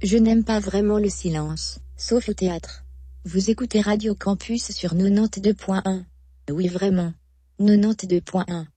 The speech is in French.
Je n'aime pas vraiment le silence, sauf au théâtre. Vous écoutez Radio Campus sur 92.1. Oui vraiment. 92.1.